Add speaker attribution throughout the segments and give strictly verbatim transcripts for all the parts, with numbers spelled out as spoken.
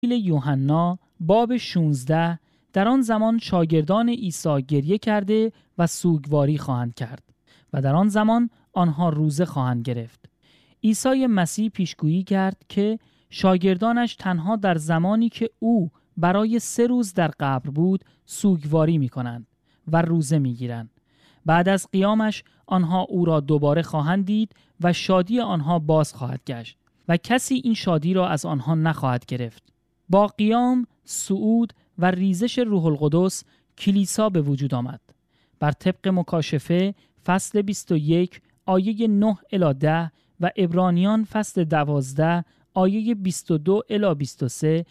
Speaker 1: یوحنا باب شانزده در آن زمان شاگردان عیسی گریه کرده و سوگواری خواهند کرد و در آن زمان آنها روزه خواهند گرفت. عیسی مسیح پیشگویی کرد که شاگردانش تنها در زمانی که او برای سه روز در قبر بود سوگواری می کنند و روزه می گیرند. بعد از قیامش آنها او را دوباره خواهند دید و شادی آنها باز خواهد گشت و کسی این شادی را از آنها نخواهد گرفت. با قیام، صعود و ریزش روح القدس کلیسا به وجود آمد. بر طبق مکاشفه فصل بیست و یک آیه نه الی ده و عبرانیان فصل دوازده آیه بیست و دو الی بیست و سه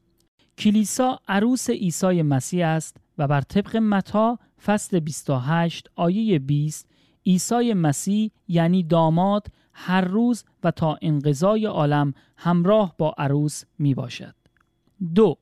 Speaker 1: کلیسا عروس عیسی مسیح است و بر طبق متی فصل بیست و هشت آیه بیست عیسی مسیح یعنی داماد هر روز و تا انقضای عالم همراه با عروس می باشد. دو.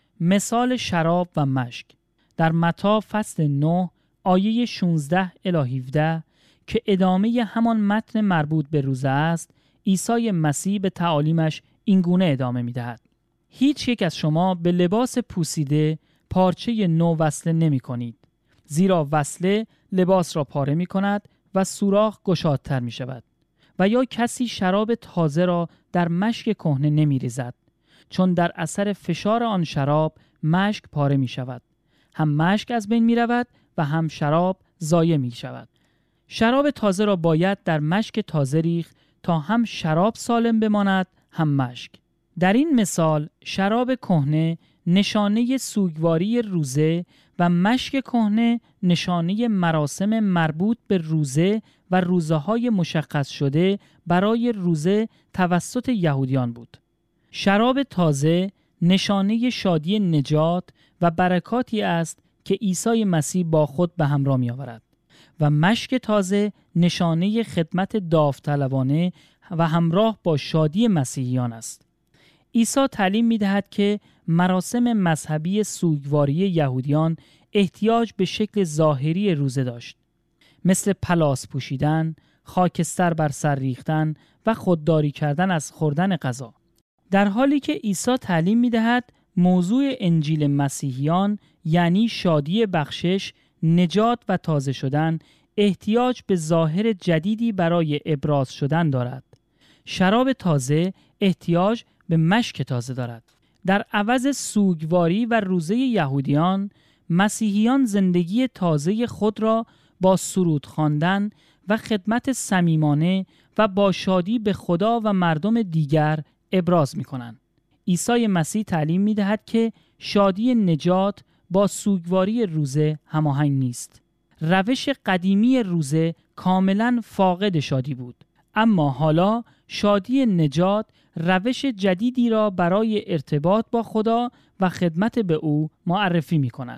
Speaker 1: مثال شراب و مشک در متی فصل نه آیه شانزده الی هفده که ادامه همان متن مربوط به روزه است، عیسی مسیح به تعالیمش این گونه ادامه می دهد: هیچ یک از شما به لباس پوسیده پارچه نو وصله نمی کنید، زیرا وصله لباس را پاره می کند و سوراخ گشادتر می شود. و یا کسی شراب تازه را در مشک کهنه نمی ریزد، چون در اثر فشار آن شراب مشک پاره می شود. هم مشک از بین می رود و هم شراب ضایع می شود. شراب تازه را باید در مشک تازه ریخت تا هم شراب سالم بماند هم مشک. در این مثال شراب کهنه نشانه سوگواری روزه و مشک کهنه نشانه مراسم مربوط به روزه و روزه های مشخص شده برای روزه توسط یهودیان بود. شراب تازه نشانه شادی نجات و برکاتی است که عیسی مسیح با خود به همراه می آورد و مشک تازه نشانه خدمت داوطلبانه و همراه با شادی مسیحیان است. عیسی تعلیم می دهد که مراسم مذهبی سوگواری یهودیان احتیاج به شکل ظاهری روزه داشت، مثل پلاس پوشیدن، خاکستر بر سر ریختن و خودداری کردن از خوردن غذا. در حالی که عیسی تعلیم می دهد موضوع انجیل مسیحیان یعنی شادی بخشش، نجات و تازه شدن احتیاج به ظاهر جدیدی برای ابراز شدن دارد. شراب تازه احتیاج به مشک تازه دارد. در عوض سوگواری و روزه یهودیان، مسیحیان زندگی تازه خود را با سرود خواندن و خدمت صمیمانه و با شادی به خدا و مردم دیگر ابراز می کنند. عیسی مسیح تعلیم می دهد که شادی نجات با سوگواری روزه هماهنگ نیست. روش قدیمی روزه کاملا فاقد شادی بود، اما حالا شادی نجات روش جدیدی را برای ارتباط با خدا و خدمت به او معرفی می کند.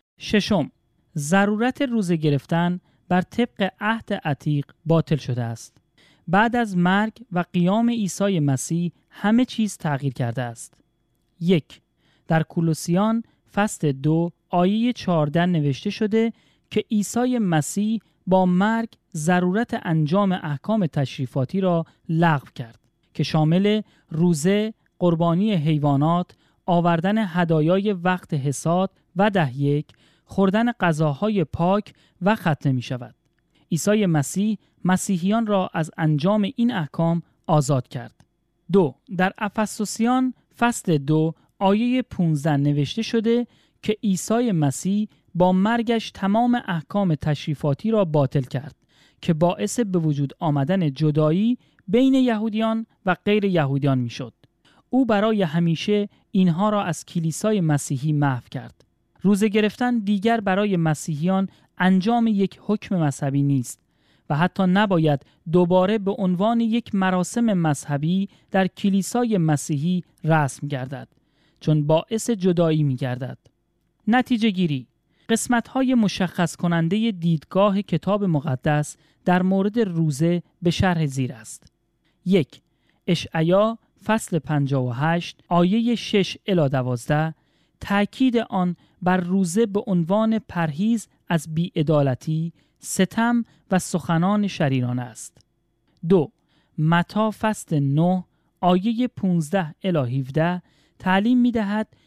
Speaker 1: ششم، ضرورت روزه گرفتن بر طبق عهد عتیق باطل شده است. بعد از مرگ و قیام عیسی مسیح همه چیز تغییر کرده است. یک، در کولوسیان فصل دو آیه چهارده نوشته شده که عیسی مسیح با مرگ ضرورت انجام احکام تشریفاتی را لغو کرد که شامل روزه، قربانی حیوانات، آوردن هدایای وقت حصاد و ده یک، خوردن غذاهای پاک و ختنه می شود. عیسی مسیح مسیحیان را از انجام این احکام آزاد کرد. دو، در افسوسیان فصل دو آیه پانزده نوشته شده که عیسی مسیح با مرگش تمام احکام تشریفاتی را باطل کرد که باعث به وجود آمدن جدایی بین یهودیان و غیر یهودیان می شد. او برای همیشه اینها را از کلیسای مسیحی محو کرد. روزه گرفتن دیگر برای مسیحیان انجام یک حکم مذهبی نیست و حتی نباید دوباره به عنوان یک مراسم مذهبی در کلیسای مسیحی رسم گردد، چون باعث جدایی می گردد. نتیجه گیری: قسمت‌های مشخص کننده دیدگاه کتاب مقدس در مورد روزه به شرح زیر است. یک، اشعیا فصل پنجاه و هشت آیه شش الی دوازده تأکید آن بر روزه به عنوان پرهیز از بی‌عدالتی، ستم و سخنان شریرانه است. دو، متی فصل نه آیه پانزده الی هفده تعلیم می دهد